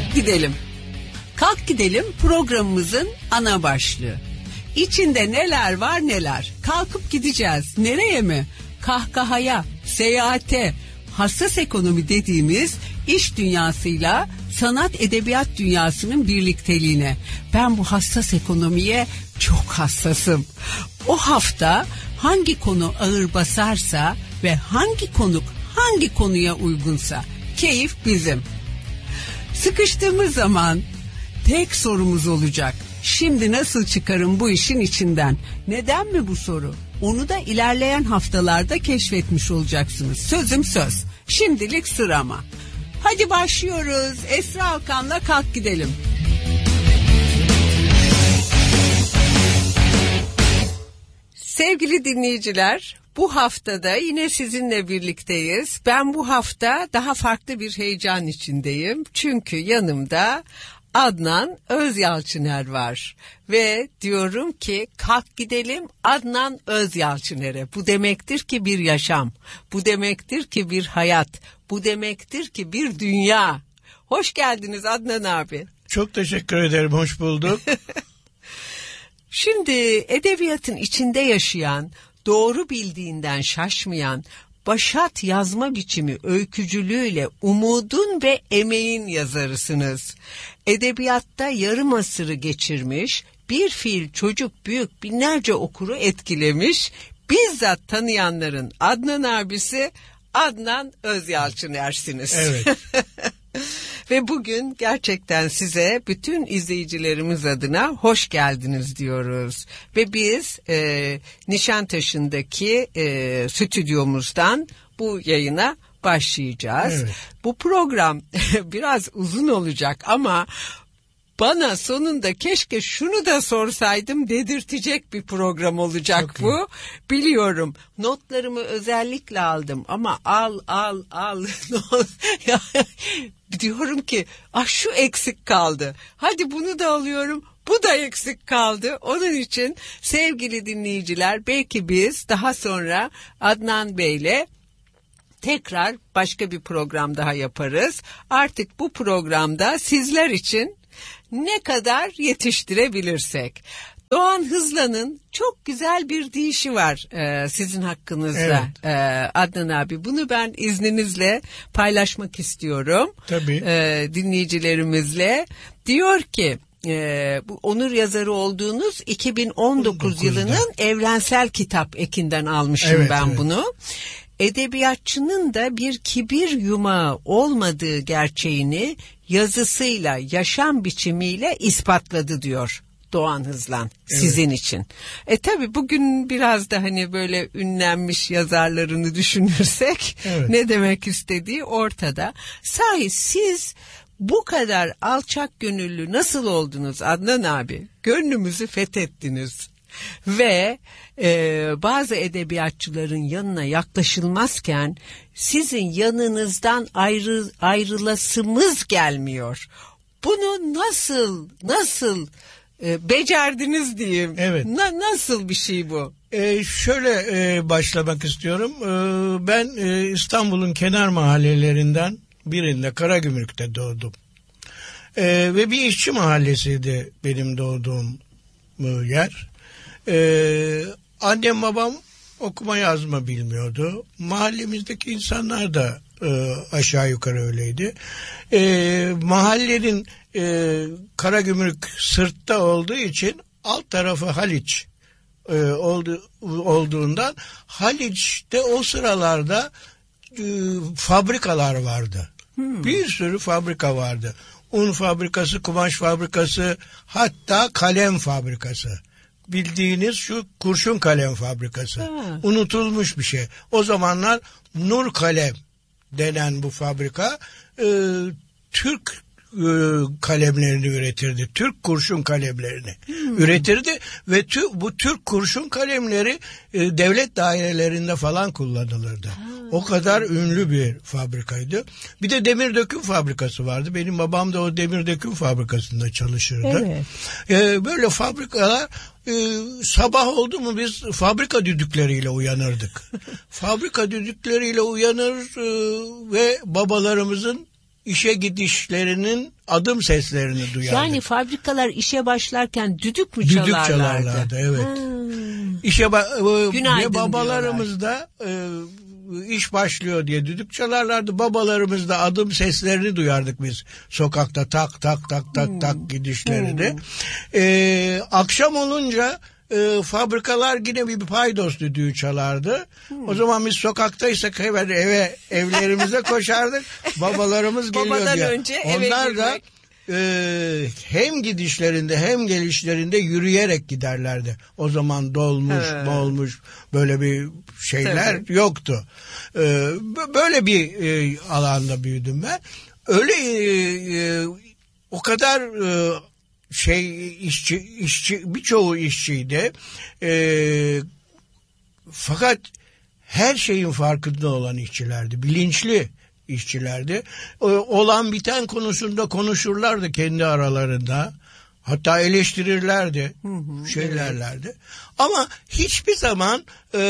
Kalk gidelim. Kalk gidelim programımızın ana başlığı. İçinde neler var neler. Kalkıp gideceğiz. Nereye mi? Kahkahaya, seyahate, hassas ekonomi dediğimiz iş dünyasıyla sanat edebiyat dünyasının birlikteliğine. Ben bu hassas ekonomiye çok hassasım. O hafta hangi konu ağır basarsa ve hangi konuk hangi konuya uygunsa keyif bizim. Sıkıştığımız zaman tek sorumuz olacak. Şimdi nasıl çıkarım bu işin içinden? Neden mi bu soru? Onu da ilerleyen haftalarda keşfetmiş olacaksınız. Sözüm söz. Şimdilik sırama. Hadi başlıyoruz. Esra Alkan'la kalk gidelim. Sevgili dinleyiciler, bu haftada yine sizinle birlikteyiz. Ben bu hafta daha farklı bir heyecan içindeyim. Çünkü yanımda Adnan Özyalçıner var. Ve diyorum ki kalk gidelim Adnan Özyalçıner'e. Bu demektir ki bir yaşam. Bu demektir ki bir hayat. Bu demektir ki bir dünya. Hoş geldiniz Adnan abi. Çok teşekkür ederim, hoş bulduk. Şimdi edebiyatın içinde yaşayan, doğru bildiğinden şaşmayan, başat yazma biçimi öykücülüğüyle umudun ve emeğin yazarısınız. Edebiyatta yarım asırı geçirmiş, bir fiil çocuk büyük binlerce okuru etkilemiş, bizzat tanıyanların Adnan abisi Adnan Özyalçıner'siniz. Evet. Ve bugün gerçekten size bütün izleyicilerimiz adına hoş geldiniz diyoruz. Ve biz Nişantaşı'ndaki stüdyomuzdan bu yayına başlayacağız. Evet. Bu program biraz uzun olacak ama bana sonunda keşke şunu da sorsaydım dedirtecek bir program olacak. Çok bu. İyi. Biliyorum. Notlarımı özellikle aldım ama al. Diyorum ki şu eksik kaldı. Hadi bunu da alıyorum. Bu da eksik kaldı. Onun için sevgili dinleyiciler, belki biz daha sonra Adnan Bey'le tekrar başka bir program daha yaparız. Artık bu programda sizler için ne kadar yetiştirebilirsek. Doğan Hızlan'ın çok güzel bir deyişi var sizin hakkınızda. Evet. Adnan abi, bunu ben izninizle paylaşmak istiyorum. Tabii. Dinleyicilerimizle. Diyor ki bu onur yazarı olduğunuz 2019 yılının Evrensel Kitap Eki'nden almışım ben bunu. Edebiyatçının da bir kibir yumağı olmadığı gerçeğini yazısıyla, yaşam biçimiyle ispatladı diyor Doğan Hızlan sizin için. Tabii bugün biraz da hani böyle ünlenmiş yazarlarını düşünürsek ne demek istediği ortada. Sahi siz bu kadar alçak gönüllü nasıl oldunuz Adnan abi? Gönlümüzü fethettiniz. Ve bazı edebiyatçıların yanına yaklaşılmazken sizin yanınızdan ayrılasımız gelmiyor. Bunu nasıl becerdiniz diyeyim. Evet. Nasıl bir şey bu? Şöyle başlamak istiyorum. Ben İstanbul'un kenar mahallelerinden birinde, Karagümrük'te doğdum. Ve bir işçi mahallesiydi benim doğduğum yer. Annem babam okuma yazma bilmiyordu. Mahallemizdeki insanlar da aşağı yukarı öyleydi. Mahallenin Karagümrük sırtta olduğu için alt tarafı Haliç olduğundan Haliç'te o sıralarda fabrikalar vardı. Bir sürü fabrika vardı. Un fabrikası, kumaş fabrikası, hatta kalem fabrikası. Bildiğiniz şu kurşun kalem fabrikası. Unutulmuş bir şey. O zamanlar Nur Kalem denen bu fabrika Türk kalemlerini üretirdi. Türk kurşun kalemlerini üretirdi ve bu Türk kurşun kalemleri devlet dairelerinde falan kullanılırdı. O kadar ünlü bir fabrikaydı. Bir de demir döküm fabrikası vardı. Benim babam da o demir döküm fabrikasında çalışırdı. Evet. Böyle fabrikalar sabah oldu mu biz fabrika düdükleriyle uyanırdık. Fabrika düdükleriyle uyanır ve babalarımızın işe gidişlerinin adım seslerini duyardık. Yani fabrikalar işe başlarken düdük mü çalarlardı? Düdük çalarlardı, evet. Ve babalarımız da iş başlıyor diye düdük çalarlardı. Babalarımız da adım seslerini duyardık biz. Sokakta tak tak tak tak tak gidişlerini. Akşam olunca fabrikalar yine bir paydos düdüğü çalardı. O zaman biz sokaktaysak hemen evlerimize koşardık. Babalarımız geliyor diye. Önce onlar da hem gidişlerinde hem gelişlerinde yürüyerek giderlerdi. O zaman dolmuş böyle bir şeyler yoktu. Böyle bir alanda büyüdüm ben. Öyle o kadar işçi birçoğu işçiydi. Fakat her şeyin farkında olan işçilerdi. Bilinçli işçilerdi. Olan biten konusunda konuşurlardı kendi aralarında. Hatta eleştirirlerdi. Şeylerlerdi. Evet. Ama hiçbir zaman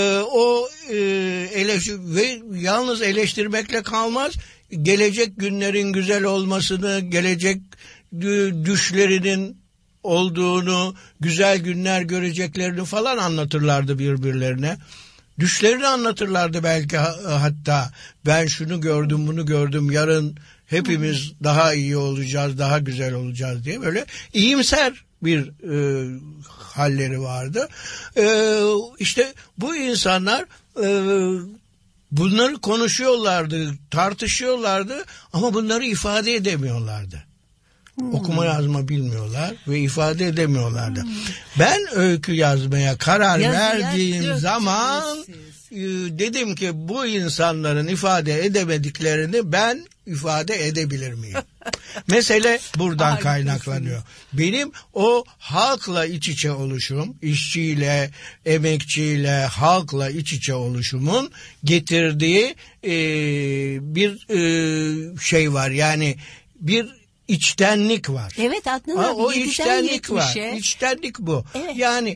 ve yalnız eleştirmekle kalmaz. Gelecek günlerin güzel olmasını, gelecek düşlerinin olduğunu, güzel günler göreceklerini falan anlatırlardı birbirlerine. Düşlerini anlatırlardı belki, hatta ben şunu gördüm, bunu gördüm, yarın hepimiz daha iyi olacağız, daha güzel olacağız diye böyle iyimser bir halleri vardı. İşte bu insanlar bunları konuşuyorlardı, tartışıyorlardı ama bunları ifade edemiyorlardı. Okuma yazma bilmiyorlar ve ifade edemiyorlardı. Ben öykü yazmaya karar verdiğim zaman dedim ki bu insanların ifade edemediklerini ben ifade edebilir miyim? Mesele buradan kaynaklanıyor. Benim o halkla iç içe oluşum, işçiyle, emekçiyle, halkla iç içe oluşumun getirdiği bir şey var. Yani bir İçtenlik var. Evet, Adnan abi, o içtenlik var. İçtenlik bu. Evet. Yani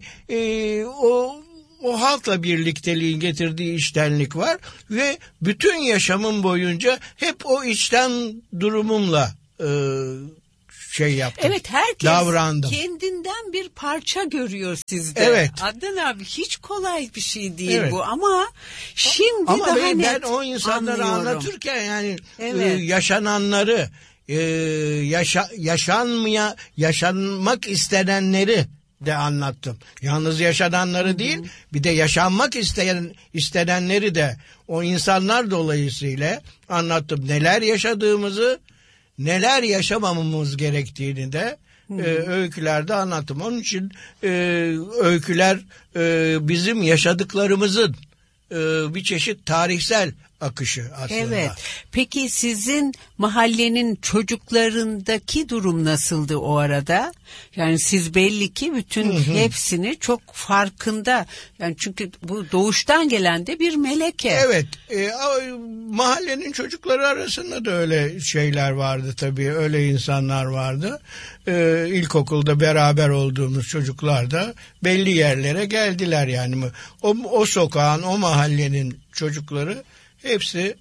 o halkla birlikteliğin getirdiği içtenlik var ve bütün yaşamım boyunca hep o içten durumumla yaptım. Evet, herkes davrandım. Kendinden bir parça görüyor sizde. Evet. Adnan abi, hiç kolay bir şey değil bu ama şimdi ama daha ben o insanları anlatırken yani yaşananları, yaşanmak istenenleri de anlattım. Yalnız yaşananları değil, bir de yaşanmak istenenleri de o insanlar dolayısıyla anlattım. Neler yaşadığımızı, neler yaşamamamız gerektiğini de öykülerde anlattım. Onun için öyküler bizim yaşadıklarımızın bir çeşit tarihsel akışı aslında. Evet. Peki sizin mahallenin çocuklarındaki durum nasıldı o arada? Yani siz belli ki bütün hepsini çok farkında. Yani çünkü bu doğuştan gelen de bir meleke. Evet. Mahallenin çocukları arasında da öyle şeyler vardı tabii. Öyle insanlar vardı. İlkokulda beraber olduğumuz çocuklar da belli yerlere geldiler yani. O sokağın, o mahallenin çocukları hepsi,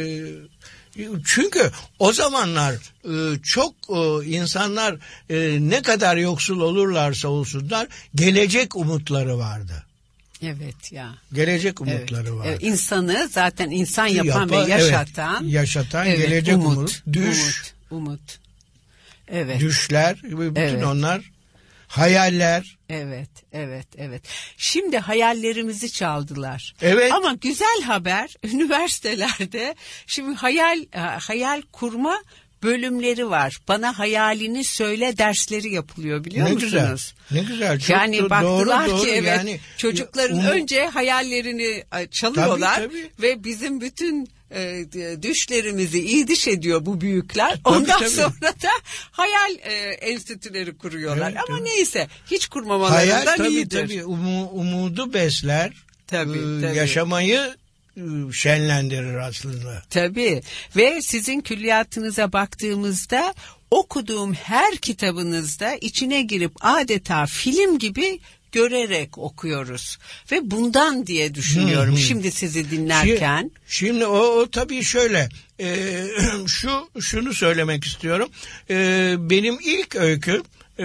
çünkü o zamanlar çok insanlar ne kadar yoksul olurlarsa olsunlar gelecek umutları vardı. Evet ya. Gelecek umutları vardı. Evet, insanı zaten insan yapan ve yaşatan. Evet, yaşatan gelecek umut. Evet. Düşler, bütün onlar hayaller. Evet. Şimdi hayallerimizi çaldılar. Evet. Ama güzel haber, üniversitelerde şimdi hayal kurma bölümleri var. Bana hayalini söyle dersleri yapılıyor, biliyor musunuz? Ne güzel. Çok yani baktılar doğru, ki evet, yani, çocukların önce hayallerini çalıyorlar tabii. ve bizim bütün düşlerimizi iyidiş ediyor bu büyükler. Ondan sonra da hayal enstitüleri kuruyorlar. Evet, ama neyse, hiç kurmamalarından iyidir. Tabii, umudu besler. Tabii. Yaşamayı şenlendirir aslında. Tabii. Ve sizin külliyatınıza baktığımızda okuduğum her kitabınızda içine girip adeta film gibi görerek okuyoruz ve bundan diye düşünüyorum şimdi sizi dinlerken. Şimdi o tabii şöyle şunu söylemek istiyorum. Benim ilk öyküm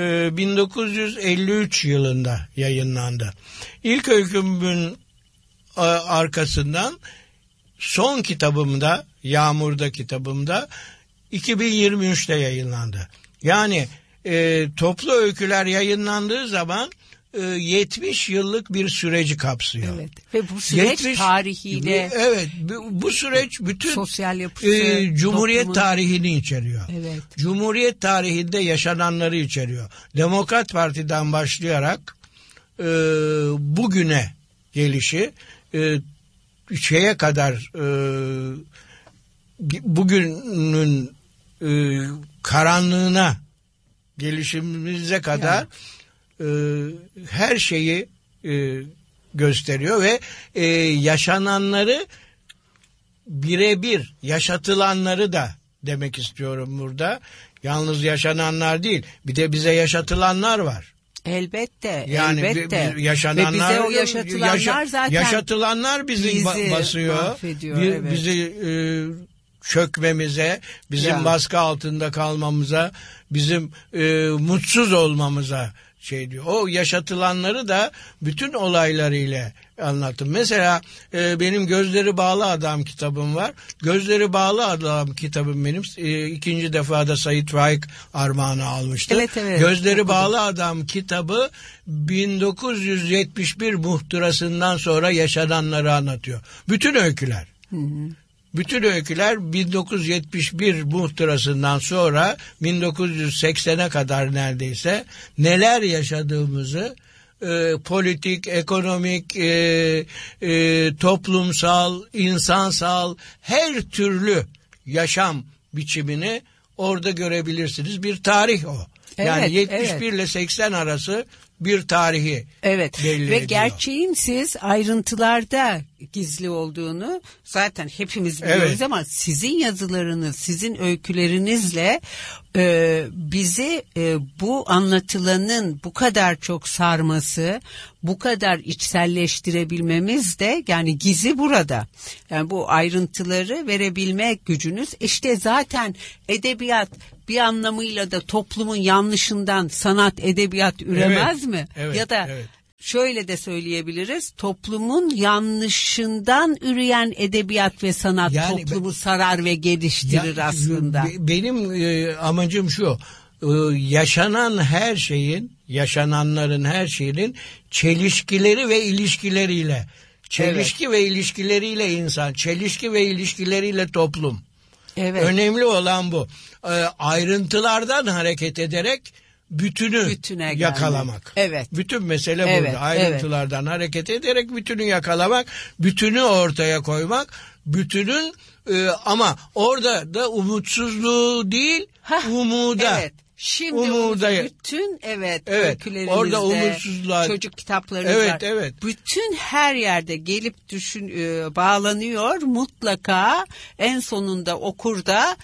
1953 yılında yayınlandı. İlk öykümün arkasından son kitabımda, Yağmur'da kitabımda 2023'te yayınlandı. Yani toplu öyküler yayınlandığı zaman 70 yıllık bir süreci kapsıyor. Evet. Ve bu süreç tarihiyle, evet, bu süreç bütün sosyal yapısı, Cumhuriyet toplumun tarihini içeriyor. Evet. Cumhuriyet tarihinde yaşananları içeriyor. Demokrat Parti'den başlayarak bugüne gelişi, şeye kadar, bugünün karanlığına gelişimize kadar her şeyi gösteriyor ve yaşananları birebir yaşatılanları da demek istiyorum burada. Yalnız yaşananlar değil, bir de bize yaşatılanlar var. Elbette, yani elbette. Yaşananlar, ve bize o yaşatılanlar zaten yaşatılanlar bizi basıyor. Evet. Bizi çökmemize, bizim baskı altında kalmamıza, bizim mutsuz olmamıza şey diyor. O yaşatılanları da bütün olaylarıyla anlattım. Mesela benim Gözleri Bağlı Adam kitabım var. Gözleri Bağlı Adam kitabım benim. İkinci defada Sait Faik armağanı almıştı. Evet, Gözleri okudum. Bağlı Adam kitabı 1971 muhtırasından sonra yaşananları anlatıyor. Bütün öyküler. Bütün öyküler 1971 muhtırasından sonra 1980'e kadar neredeyse neler yaşadığımızı politik, ekonomik, toplumsal, insansal her türlü yaşam biçimini orada görebilirsiniz. Bir tarih o. Evet, yani 71 ile 80 arası bir tarihi belli ve ediyor. gerçeğin siz ayrıntılarda gizli olduğunu zaten hepimiz biliyoruz ama sizin yazılarınız, sizin öykülerinizle bizi bu anlatılanın bu kadar çok sarması, bu kadar içselleştirebilmemiz de yani gizi burada. Yani bu ayrıntıları verebilme gücünüz işte zaten edebiyat bir anlamıyla da toplumun yanlışından sanat edebiyat üremez mi? Evet, ya da şöyle de söyleyebiliriz. Toplumun yanlışından üreyen edebiyat ve sanat yani toplumu sarar ve geliştirir aslında. Benim amacım şu. Yaşanan her şeyin, yaşananların her şeyin çelişkileri ve ilişkileriyle, çelişki ve ilişkileriyle insan, çelişki ve ilişkileriyle toplum. Evet. Önemli olan bu. Ayrıntılardan hareket ederek bütüne yakalamak. Evet. Bütün mesele burada. Ayrıntılardan hareket ederek bütünü yakalamak, bütünü ortaya koymak, bütünün ama orada da umutsuzluğu değil, umuda. Evet. Şimdi bütün öykülerinizde, orada umutsuzluğa, çocuk kitaplarınız var. Evet. Bütün her yerde gelip bağlanıyor mutlaka en sonunda okurda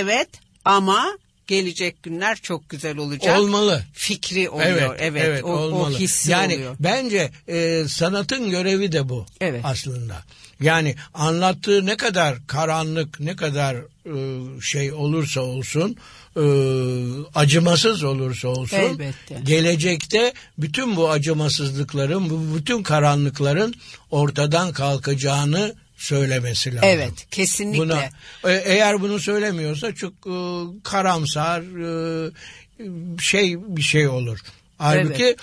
ama gelecek günler çok güzel olacak. Olmalı. Fikri oluyor. Evet. O hissi yani oluyor. Bence sanatın görevi de bu aslında. Yani anlattığı ne kadar karanlık, ne kadar şey olursa olsun, acımasız olursa olsun, elbette, gelecekte bütün bu acımasızlıkların, bütün karanlıkların ortadan kalkacağını söylemesi lazım. Evet, kesinlikle. Eğer bunu söylemiyorsa çok karamsar bir şey olur. Halbuki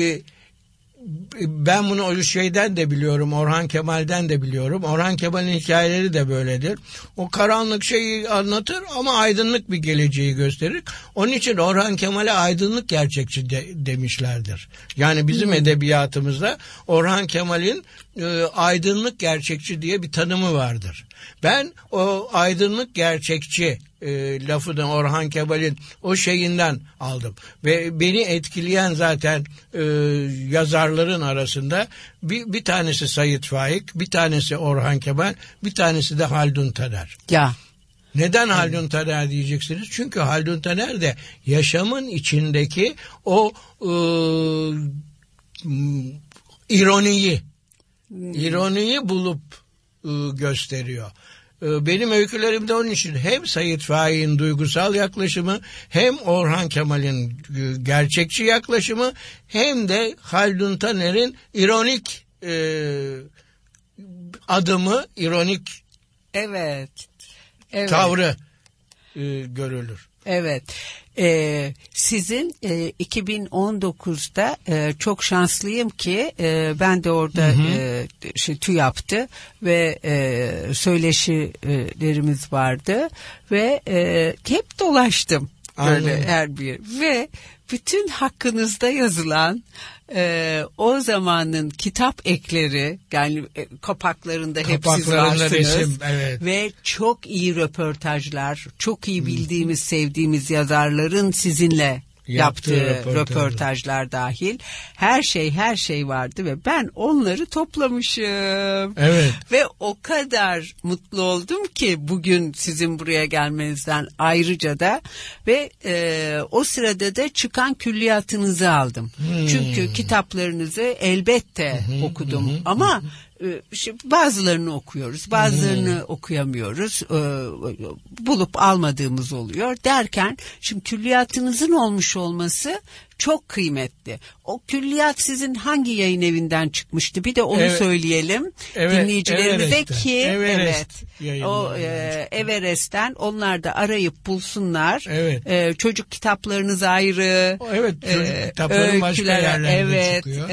ben bunu o şeyden de biliyorum, Orhan Kemal'den de biliyorum. Orhan Kemal'in hikayeleri de böyledir. O karanlık şeyi anlatır ama aydınlık bir geleceği gösterir. Onun için Orhan Kemal'e aydınlık gerçekçi demişlerdir. Yani bizim edebiyatımızda Orhan Kemal'in aydınlık gerçekçi diye bir tanımı vardır. Ben o aydınlık gerçekçi lafını Orhan Kemal'in o şeyinden aldım. Ve beni etkileyen zaten yazarların arasında bir tanesi Sait Faik, bir tanesi Orhan Kemal, bir tanesi de Haldun Taner. Ya. Neden Haldun Taner diyeceksiniz? Çünkü Haldun Taner de yaşamın içindeki o ironiyi bulup gösteriyor. Benim öykülerimde onun için hem Sait Faik'in duygusal yaklaşımı, hem Orhan Kemal'in gerçekçi yaklaşımı, hem de Haldun Taner'in ironik adımı, ironik tavrı görülür. Evet. Sizin 2019'da çok şanslıyım ki ben de orada TÜYAP'tı ve söyleşilerimiz vardı ve hep dolaştım böyle her bir ve bütün hakkınızda yazılan o zamanın kitap ekleri, yani kapaklarında hep siz varsınız resim, ve çok iyi röportajlar, çok iyi bildiğimiz, sevdiğimiz yazarların sizinle yaptığı röportajlar dahil her şey vardı ve ben onları toplamışım. Evet. Ve o kadar mutlu oldum ki bugün sizin buraya gelmenizden ayrıca da ve o sırada da çıkan külliyatınızı aldım. Çünkü kitaplarınızı elbette okudum ama bazılarını okuyoruz, bazılarını okuyamıyoruz, bulup almadığımız oluyor derken şimdi külliyatınızın olmuş olması çok kıymetli. O külliyat sizin hangi yayın evinden çıkmıştı? Bir de onu söyleyelim dinleyicilerimize ki Everest'ten onlar da arayıp bulsunlar. Çocuk kitaplarınız ayrı. Çocuk kitapların başka yerlerde çıkıyor.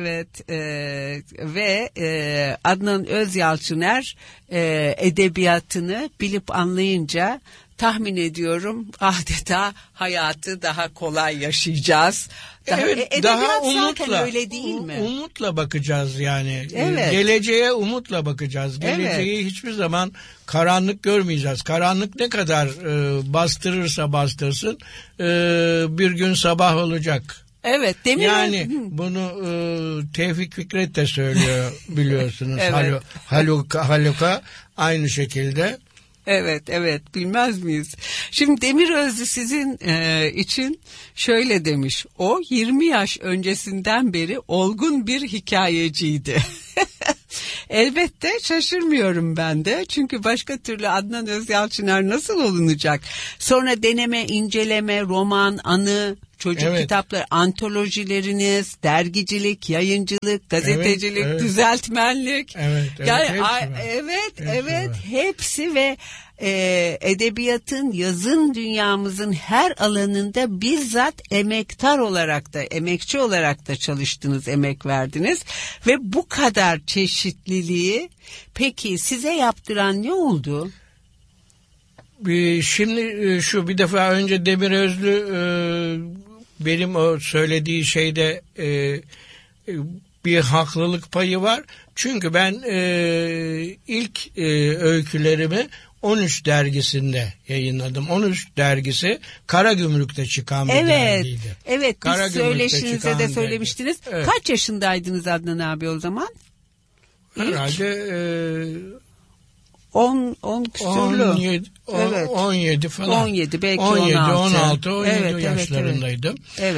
Ve Adnan Özyalçıner edebiyatını bilip anlayınca tahmin ediyorum adeta hayatı daha kolay yaşayacağız. Daha umutla, öyle değil mi? Umutla bakacağız yani. Geleceğe umutla bakacağız. Geleceği hiçbir zaman karanlık görmeyeceğiz. Karanlık ne kadar bastırırsa bastırsın bir gün sabah olacak. Evet, değil mi? Yani bunu Tevfik Fikret de söylüyor biliyorsunuz. Haluka aynı şekilde. Evet bilmez miyiz? Şimdi Demirözlü sizin için şöyle demiş. O 20 yaş öncesinden beri olgun bir hikayeciydi. Elbette şaşırmıyorum ben de. Çünkü başka türlü Adnan Özyalçıner nasıl olunacak? Sonra deneme, inceleme, roman, anı, çocuk kitapları, antolojileriniz, dergicilik, yayıncılık, gazetecilik, düzeltmenlik. Hepsi ve edebiyatın, yazın dünyamızın her alanında bizzat emektar olarak da, emekçi olarak da çalıştınız, emek verdiniz ve bu kadar çeşitliliği peki size yaptıran ne oldu? Şimdi şu bir defa önce Demirözlü benim o söylediği şeyde bir haklılık payı var. Çünkü ben ilk öykülerimi 13 dergisinde yayınladım. 13 dergisi Karagümrük'te çıkan bir dergiydi. Evet, biz söyleşinize de söylemiştiniz. Kaç yaşındaydınız Adnan abi o zaman? Herhalde 10 küsürlü. 17 falan. 17 belki 16 yaşlarındaydım.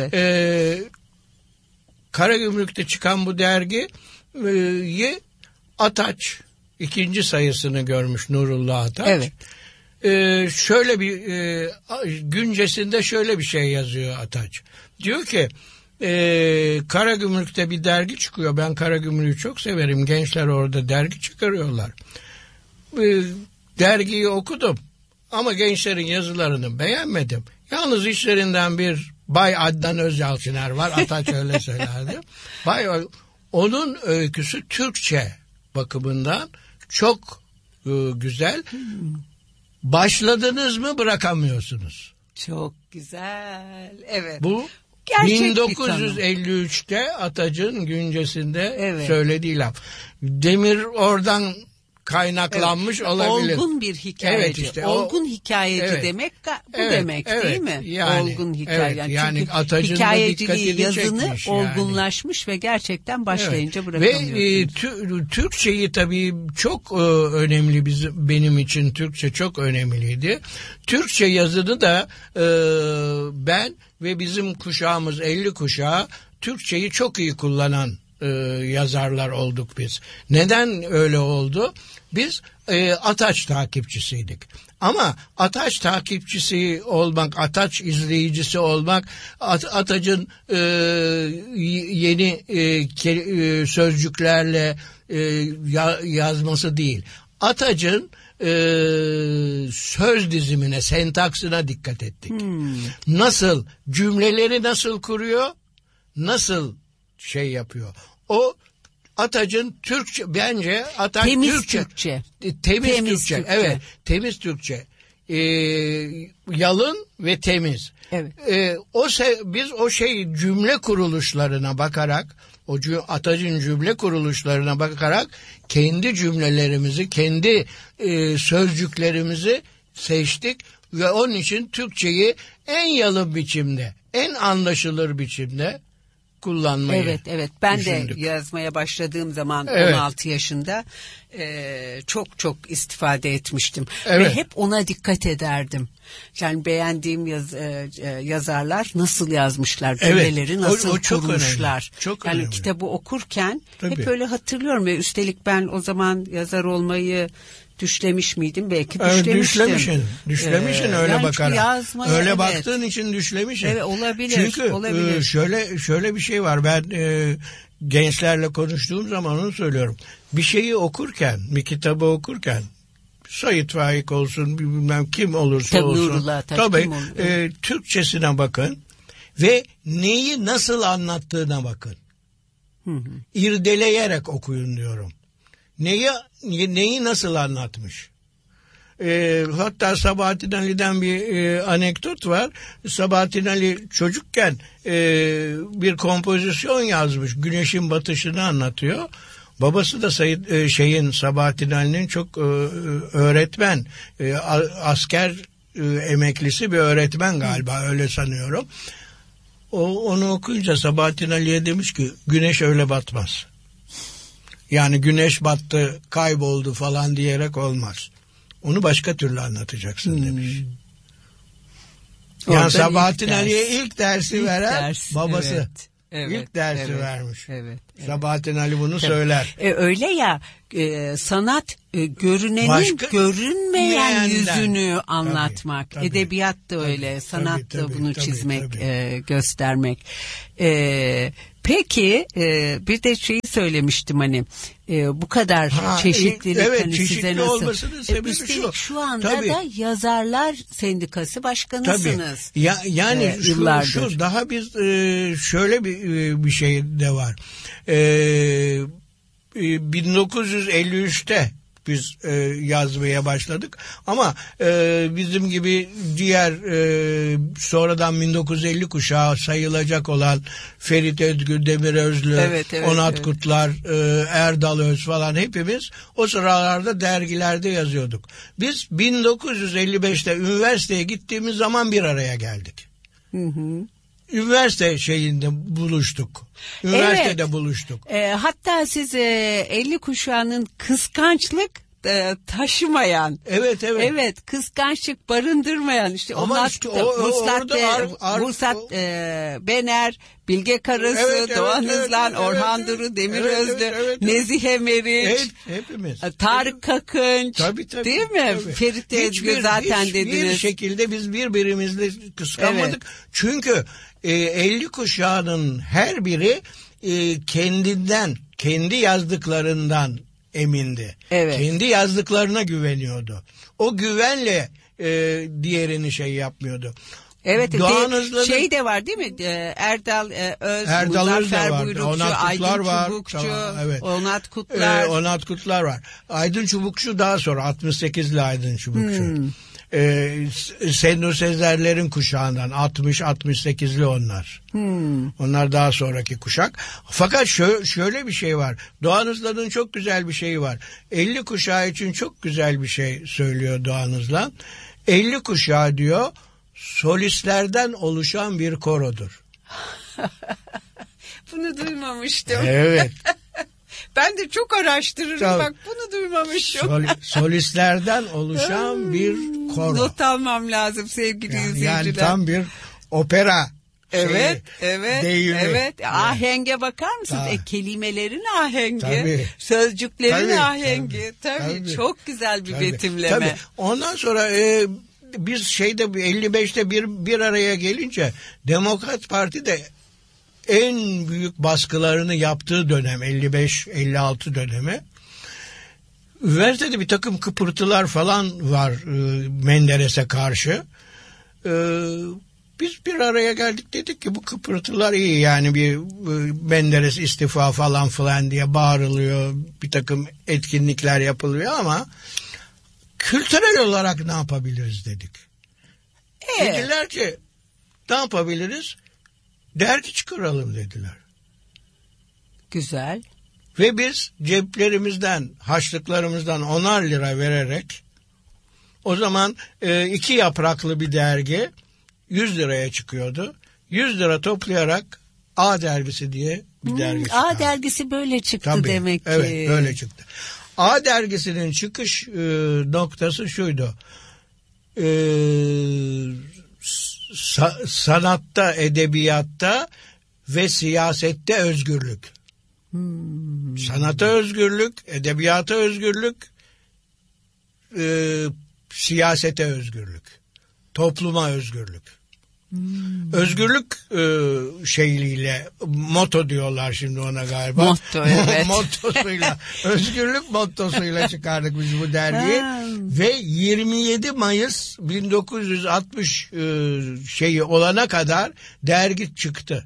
Karagümrük'te çıkan bu dergiyi Ataç ikinci sayısını görmüş, Nurullah Ataç. Şöyle bir güncesinde şöyle bir şey yazıyor Ataç. Diyor ki Karagümrük'te bir dergi çıkıyor. Ben Karagümrük'ü çok severim. Gençler orada dergi çıkarıyorlar. Dergiyi okudum ama gençlerin yazılarını beğenmedim. Yalnız işlerinden bir Bay Adnan Özyalçıner var. Ataç öyle söylerdi. Onun öyküsü Türkçe bakımından çok güzel. Başladınız mı bırakamıyorsunuz. Çok güzel. Evet. Bu gerçek 1953'te Ataç'ın güncesinde söylediği laf. Demir oradan kaynaklanmış olabilir. Olgun bir hikayeci. Olgun hikayeci demek bu demek değil mi? Yani, olgun hikaye. Yani Ataç'ın hikayeciliği, yazını olgunlaşmış ve gerçekten başlayınca bırakamıyorsunuz. Ve Türkçeyi tabii çok önemli, benim için Türkçe çok önemliydi. Türkçe yazını da ben ve bizim kuşağımız 50 kuşağı Türkçeyi çok iyi kullanan yazarlar olduk biz. Neden öyle oldu? Biz Ataç takipçisiydik. Ama Ataç takipçisi olmak, Ataç izleyicisi olmak, Ataç'ın yeni sözcüklerle yazması değil. Ataç'ın söz dizimine, sentaksına dikkat ettik. Nasıl, cümleleri nasıl kuruyor, nasıl şey yapıyor. O Ataç'ın Türkçe, bence Ataç temiz Türkçe. Temiz Türkçe. Evet, temiz Türkçe. Yalın ve temiz. Evet. Biz o cümle kuruluşlarına bakarak, Ataç'ın cümle kuruluşlarına bakarak kendi cümlelerimizi, kendi sözcüklerimizi seçtik ve onun için Türkçeyi en yalın biçimde, en anlaşılır biçimde kullanmayı Evet. Ben düşündük. de yazmaya başladığım zaman evet. 16 yaşında çok istifade etmiştim. Evet. Ve hep ona dikkat ederdim. Yani beğendiğim yazarlar nasıl yazmışlar, cümleleri evet. nasıl o çok kurmuşlar. Önemli. Çok yani önemli. kitabı okurken Tabii. hep öyle hatırlıyorum ve üstelik ben o zaman yazar olmayı düşlemiş miydim? Belki evet, düşlemiştim. Düşlemişsin öyle yani bakarak. Öyle evet. baktığın için düşlemişsin. Evet, olabilir. Çünkü olabilir. Şöyle bir şey var. Ben gençlerle konuştuğum zaman onu söylüyorum. Bir şeyi okurken, bir kitabı okurken, Sait Faik olsun, bilmem kim olursa tabii, olsun. Nurullah Taş, tabii kim olur? Türkçesine bakın ve neyi nasıl anlattığına bakın. İrdeleyerek okuyun diyorum. Neyi nasıl anlatmış? Hatta Sabahattin Ali'den bir anekdot var. Sabahattin Ali çocukken bir kompozisyon yazmış. Güneşin batışını anlatıyor. Babası da Sabahattin Ali'nin çok öğretmen, asker emeklisi bir öğretmen galiba, öyle sanıyorum. Onu okuyunca Sabahattin Ali'ye demiş ki güneş öyle batmaz. Yani güneş battı, kayboldu falan diyerek olmaz. Onu başka türlü anlatacaksın demiş. Yani Sabahattin Ali'ye ilk dersi veren babası. Evet. İlk dersi vermiş. Evet. Sabahattin Ali bunu söyler. Öyle ya, sanat görünenin görünmeyen yüzünü anlatmak. Tabii. Edebiyat da öyle, sanat da bunu çizmek, göstermek. Peki bir de şeyi söylemiştim hani bu kadar çeşitlilik evet, hani çeşitli size nasıl? Tabii. Üstelik şu anda da Yazarlar Sendikası başkanısınız. Tabii. Yani yıllardır. şu daha biz şöyle bir şey de var. 1953'te biz yazmaya başladık ama bizim gibi diğer sonradan 1950 kuşağı sayılacak olan Ferit Özgür, Demir Özlü, Onat Kutlar, Erdal Öz falan hepimiz o sıralarda dergilerde yazıyorduk. Biz 1955'te üniversiteye gittiğimiz zaman bir araya geldik. Üniversite şeyinde buluştuk. Üniversitede buluştuk. Hatta siz 50 kuşağının kıskançlık taşımayan. Evet, kıskançlık barındırmayan işte Vuslat Bener, Bilge Karasu, Doğan Hızlan, Orhan Duru, Demir Özlü, Nezihe Meriç, hepimiz. Tarık Kakınç, tabii. Değil mi? Tabii. Ferit Özgür zaten dediniz. Hiçbir şekilde biz birbirimizi kıskanmadık. Evet. Çünkü 50 kuşağının her biri kendinden, kendi yazdıklarından emindi. Evet. Kendi yazdıklarına güveniyordu. O güvenle diğerini şey yapmıyordu. Evet, şey de var değil mi? Erdal Öz, Muzaffer Buyrukçu, Aydın Çubukçu, Onat Kutlar. Onat Kutlar var. Aydın Çubukçu daha sonra, 68'li Aydın Çubukçu. Senur Sezerler'in kuşağından, 60-68'li onlar. Onlar daha sonraki kuşak. Fakat şöyle bir şey var. Doğan Hızlan'ın çok güzel bir şeyi var. 50 kuşağı için çok güzel bir şey söylüyor Doğan Hızlan. 50 kuşağı diyor, solistlerden oluşan bir korodur. Bunu duymamıştım. Evet. Ben de çok araştırırım. Tabii. Bak bunu duymamışım. Solistlerden oluşan bir koro. Not almam lazım sevgili izleyiciler. Yani tam bir opera deyimi. Evet. Ahenge bakar mısınız? Kelimelerin ahengi, Tabii. sözcüklerin Tabii, ahengi. Tabii. Çok güzel bir betimleme. Tabii. Ondan sonra biz 55'te bir araya gelince Demokrat Parti de en büyük baskılarını yaptığı dönem 55-56 dönemi. Üniversitede bir takım kıpırtılar falan var Menderes'e karşı. Biz bir araya geldik, dedik ki bu kıpırtılar iyi, yani bir Menderes istifa falan diye bağırılıyor, bir takım etkinlikler yapılıyor ama kültürel olarak ne yapabiliriz dedik. Dediler ki ne yapabiliriz? Dergi çıkaralım dediler. Güzel. Ve biz ceplerimizden, harçlıklarımızdan 10'ar lira vererek, o zaman 2 yapraklı bir dergi 100 liraya çıkıyordu. 100 lira toplayarak A dergisi diye bir dergi çıkardı. A dergisi böyle çıktı. Tabii, demek ki. Evet, böyle çıktı. A dergisinin çıkış noktası şuydu. Sanatta, edebiyatta ve siyasette özgürlük. Sanata özgürlük, edebiyata özgürlük, siyasete özgürlük, topluma özgürlük. Özgürlük şeyliyle, motto diyorlar şimdi ona galiba. Motto, evet. Mottosuyla, özgürlük mottosuyla çıkardık biz bu dergiyi. Ve 27 Mayıs 1960 şeyi olana kadar dergi çıktı.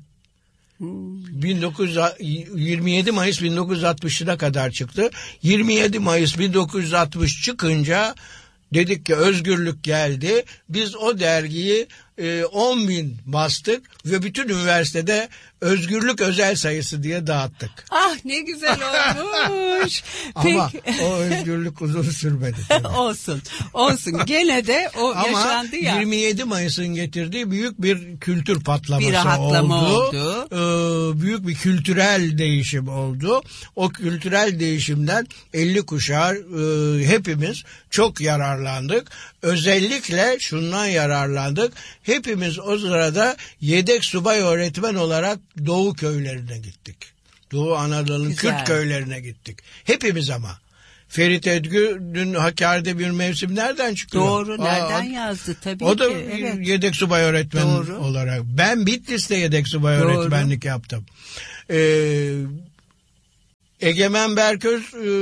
27 Mayıs 1960'ına kadar çıktı. 27 Mayıs 1960 çıkınca dedik ki özgürlük geldi. Biz o dergiyi 10.000 bastık ve bütün üniversitede özgürlük özel sayısı diye dağıttık. Ah, ne güzel olmuş. Ama o özgürlük uzun sürmedi. Olsun. Gene de o ama yaşandı ya. 27 Mayıs'ın getirdiği büyük bir kültür patlaması bir rahatlama oldu. Büyük bir kültürel değişim oldu. O kültürel değişimden 50 kuşağı hepimiz çok yararlandık. Özellikle şundan yararlandık. Hepimiz o sırada yedek subay öğretmen olarak Doğu köylerine gittik. Doğu Anadolu'nun Kürt köylerine gittik. Hepimiz ama. Ferit Edgü dün Hakkari'de bir mevsim nereden çıkıyor? Doğru, nereden yazdı tabii ki. O da yedek subay öğretmen olarak. Ben Bitlis'te yedek subay öğretmenlik yaptım. Egemen Berköz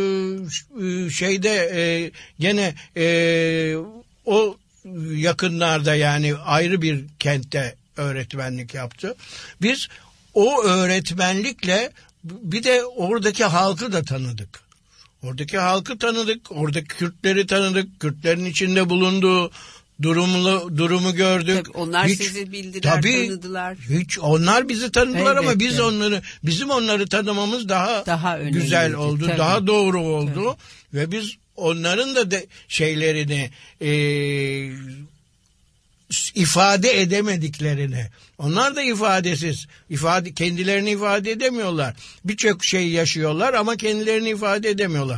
gene o yakınlarda, yani ayrı bir kentte öğretmenlik yaptı. Biz o öğretmenlikle bir de oradaki halkı da tanıdık. Oradaki halkı tanıdık, oradaki Kürtleri tanıdık, Kürtlerin içinde bulunduğu durumu gördük. Tabii, onlar sizi bildiler, tanıdılar. Onlar bizi tanıdılar. Elbette. Ama bizim onları tanımamız daha güzel oldu, tabii. Daha doğru oldu. Tabii. Ve biz onların da şeylerini ifade edemediklerini, onlar da ifadesiz, kendilerini ifade edemiyorlar. Birçok şey yaşıyorlar ama kendilerini ifade edemiyorlar.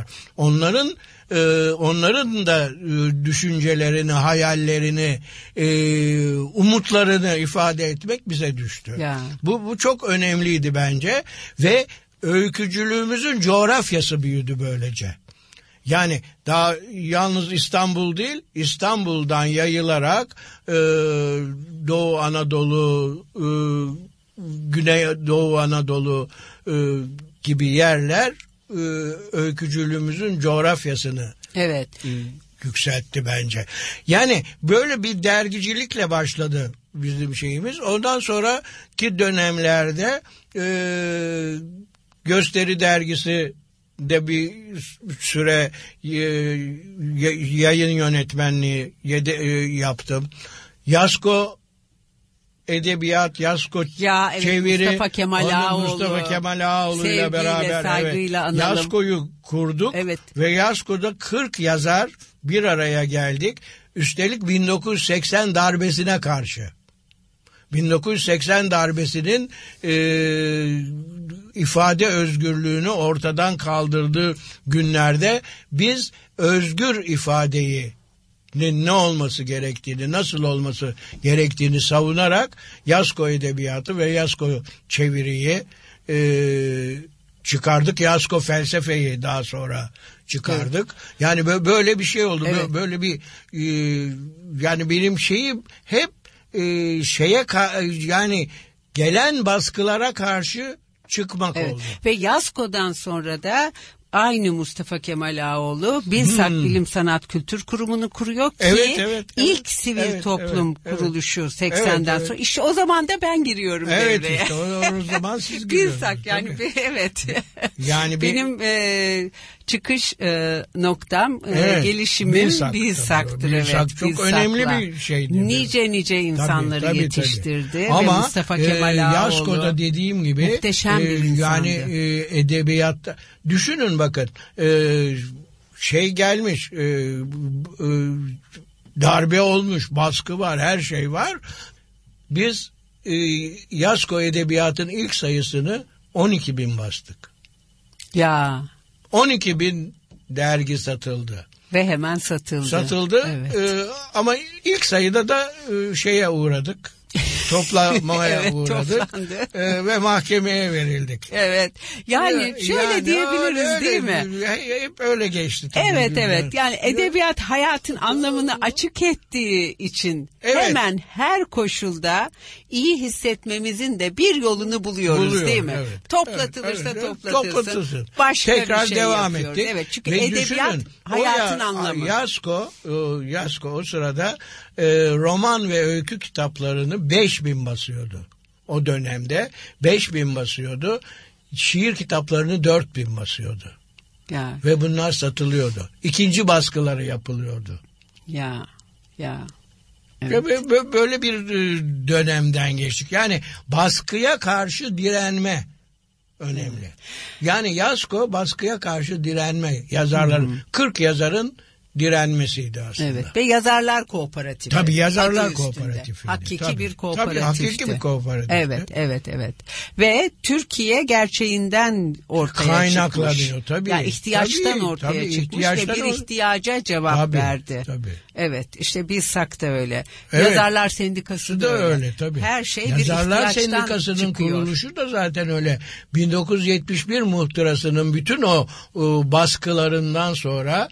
Onların da düşüncelerini, hayallerini, umutlarını ifade etmek bize düştü. Ya. Bu çok önemliydi bence ve öykücülüğümüzün coğrafyası büyüdü böylece. Yani daha yalnız İstanbul değil, İstanbul'dan yayılarak Doğu Anadolu, Güneydoğu Anadolu gibi yerler öykücülüğümüzün coğrafyasını yükseltti bence. Yani böyle bir dergicilikle başladı bizim şeyimiz. Ondan sonraki dönemlerde Gösteri Dergisi de bir süre yayın yönetmenliği yaptım. Yasko Edebiyat, Yasko Çeviri, Mustafa Kemal Ağaoğlu ile beraber Yasko'yu kurduk ve Yasko'da 40 yazar bir araya geldik. Üstelik 1980 darbesine karşı. 1980 darbesinin ifade özgürlüğünü ortadan kaldırdığı günlerde biz özgür ifadeyi ne olması gerektiğini, nasıl olması gerektiğini savunarak Yasko edebiyatı ve Yasko çeviriyi çıkardık. Yasko felsefeyi daha sonra çıkardık. Evet. Yani böyle bir şey oldu. Evet. Böyle bir yani benim şeyim hep yani gelen baskılara karşı çıkmak oldu. Ve Yasko'dan sonra da aynı Mustafa Kemal Ağaoğlu BİLSAK Bilim Sanat Kültür Kurumu'nu kuruyor ki ilk sivil toplum kuruluşu 80'den sonra. İşte o zaman da ben giriyorum devreye. Evet işte o zaman siz giriyorsunuz. BİLSAK yani Yani benim çıkış noktam gelişimim BİLSAK'tır. BİLSAK çok önemli bir şeydi. Nice insanları yetiştirdi. Ama ve Mustafa Kemal Ağaoğlu Yasko'da dediğim gibi muhteşem bir insandı. Yani edebiyatta düşünün bakın gelmiş darbe olmuş, baskı var, her şey var. Biz Yasko Edebiyat'ın ilk sayısını 12.000 bastık. Ya. 12.000 dergi satıldı. Ve hemen satıldı. Evet. Ama ilk sayıda da şeye uğradık. Toplamaya uğradık ve mahkemeye verildik. Evet. Yani şöyle diyebiliriz değil mi? Hep öyle geçti. Evet. Yani edebiyat hayatın anlamını açık ettiği için hemen her koşulda iyi hissetmemizin de bir yolunu buluyoruz değil mi? Evet. Toplatılırsa toplatırsın. Başka tekrar bir şey devam etti. Evet. Çünkü edebiyat hayatın anlamı. Yasko o sırada roman ve öykü kitaplarını 5.000 basıyordu. O dönemde 5.000 basıyordu. Şiir kitaplarını 4.000 basıyordu. Ya. Ve bunlar satılıyordu. İkinci baskıları yapılıyordu. Ya. Evet. Böyle bir dönemden geçtik. Yani baskıya karşı direnme önemli. Yani Yasko baskıya karşı direnme. Yazarların 40 yazarın direnmesiydi aslında. Evet. Ve yazarlar kooperatifi. Tabii yazarlar kooperatifi. Hakiki bir kooperatifti. Tabii hakiki bir kooperatifti. Evet. Ve Türkiye gerçeğinden ortaya çıkmış. Kaynaklanıyor tabii. Yani ihtiyaçtan ortaya çıkmış ve bir ihtiyaca cevap verdi. Tabii. Evet. İşte BİLSAK da öyle. Evet. Yazarlar Sendikası da öyle. Tabii. Her şey Yazarlar bir ihtiyaçtan Sendikası'nın çıkıyor. kuruluşu da zaten öyle. 1971 muhtırasının bütün o baskılarından sonra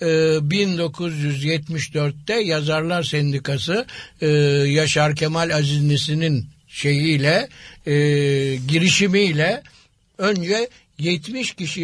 1974'te Yazarlar Sendikası Yaşar Kemal Azizlisi'nin girişimiyle önce 70 kişi